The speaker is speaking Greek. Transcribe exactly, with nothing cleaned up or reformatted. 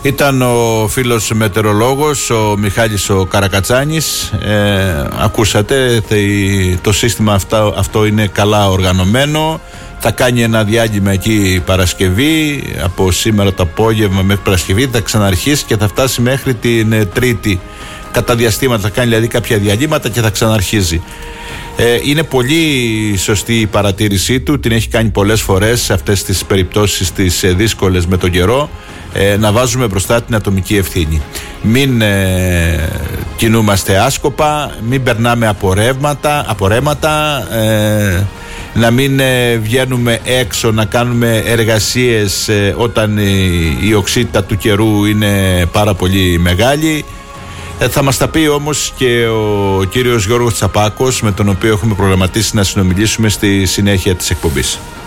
Ήταν ο φίλος μετεωρολόγος, ο Μιχάλης ο Καρακατσάνης. ε, Ακούσατε, το σύστημα αυτό, αυτό είναι καλά οργανωμένο. Θα κάνει ένα διάλειμμα εκεί Παρασκευή, από σήμερα το απόγευμα μέχρι Παρασκευή θα ξαναρχίσει και θα φτάσει μέχρι την Τρίτη. Κατά διαστήματα θα κάνει δηλαδή κάποια διαλύματα και θα ξαναρχίζει. Ε, είναι πολύ σωστή η παρατήρησή του, την έχει κάνει πολλές φορές σε αυτές τις περιπτώσεις τις ε, δύσκολες με τον καιρό, ε, να βάζουμε μπροστά την ατομική ευθύνη. Μην ε, κινούμαστε άσκοπα, μην περνάμε απορρέματα, απορρέματα ε, να μην ε, βγαίνουμε έξω να κάνουμε εργασίες ε, όταν η, η οξύτητα του καιρού είναι πάρα πολύ μεγάλη. Ε, θα μας τα πει όμως και ο κύριος Γιώργος Τσαπάκος, με τον οποίο έχουμε προγραμματίσει να συνομιλήσουμε στη συνέχεια της εκπομπής.